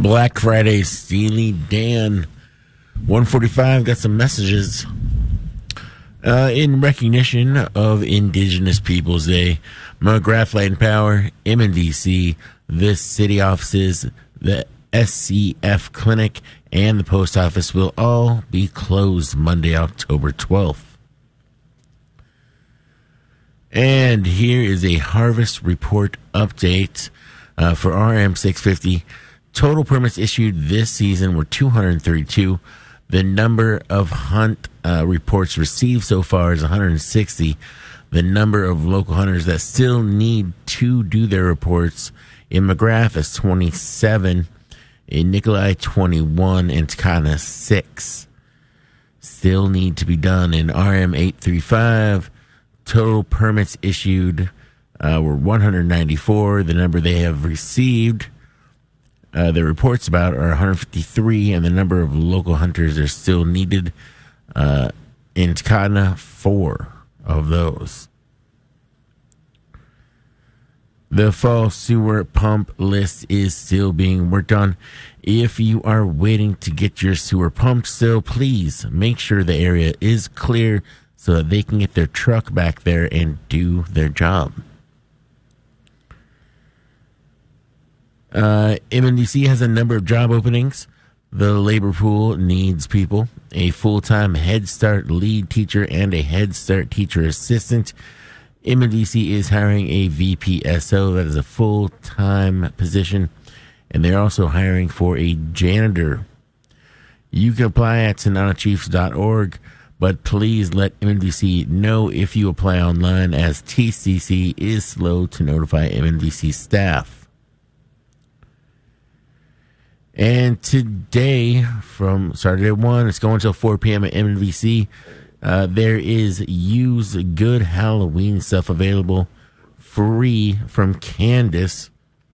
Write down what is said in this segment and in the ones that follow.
Black Friday, Steely Dan. 145 got some messages. In recognition of Indigenous Peoples Day, McGrath Light and Power, MNDC, the city offices, the SCF Clinic, and the post office will all be closed Monday, October 12th. And here is a harvest report update for RM650. Total permits issued this season were 232. The number of hunt reports received so far is 160. The number of local hunters that still need to do their reports in McGrath is 27, in Nikolai 21, and Takana 6. Still need to be done in RM835. Total permits issued were 194. The number they have received the reports about are 153, and the number of local hunters are still needed in Takana, 4 of those. The fall sewer pump list is still being worked on. If you are waiting to get your sewer pumped still, please make sure the area is clear so that they can get their truck back there and do their job. MNDC has a number of job openings. The labor pool needs people. A full-time Head Start lead teacher and a Head Start teacher assistant. MNDC is hiring a VPSO. That is a full-time position. And they're also hiring for a janitor. You can apply at SonanaChiefs.org, but please let MNDC know if you apply online, as TCC is slow to notify MNDC staff. And today, from Saturday 1, it's going until 4 p.m. at MNVC. There is Use Good Halloween stuff available free from Candace.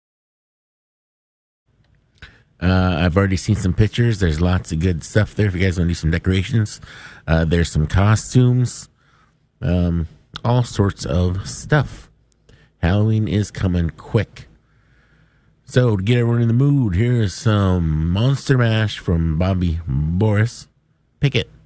I've already seen some pictures. There's lots of good stuff there if you guys want to do some decorations. There's some costumes, all sorts of stuff. Halloween is coming quick. So, to get everyone in the mood, here's some Monster Mash from Bobby Boris Pickett.